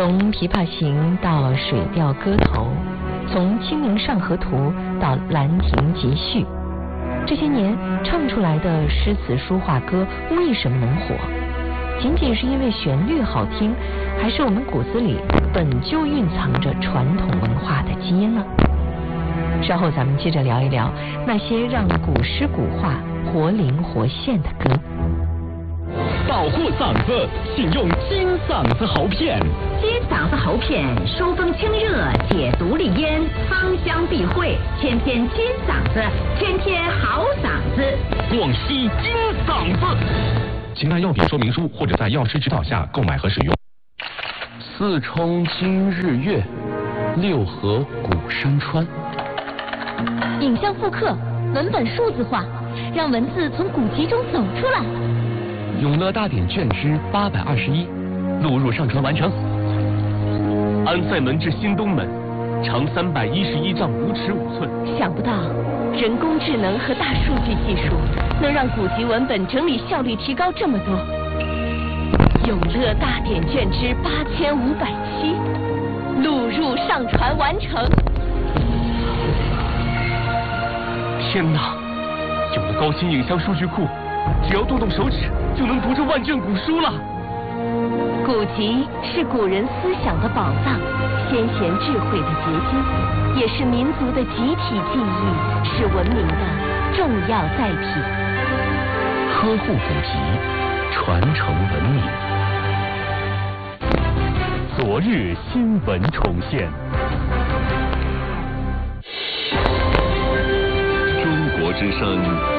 从琵琶行到水调歌头，从清明上河图到兰亭集序，这些年唱出来的诗词书画歌为什么能火？仅仅是因为旋律好听，还是我们骨子里本就蕴藏着传统文化的基因呢？稍后咱们接着聊一聊那些让古诗古画活灵活现的歌。 保护嗓子，请用金嗓子喉片。 金嗓子喉片，收风清热，解毒利咽，芳香避秽，天天金嗓子，天天好嗓子。 广西金嗓子，请看药品说明书或者在药师指导下购买和使用。四冲今日月，六合古山川。 影像复刻，文本数字化，让文字从古籍中走出来。 永乐大典卷之821，录入上传完成。安塞门至新东门，长311丈5尺5寸。 想不到，人工智能和大数据技术能让古籍文本整理效率提高这么多。永乐大典卷之8507，录入上传完成。 天哪！有了高清影像数据库，只要动动手指就能读这万卷古书了。 古籍是古人思想的宝藏，先贤智慧的结晶，也是民族的集体记忆，是文明的重要载体。 呵护古籍，传承文明。昨日新闻重现。 中国之声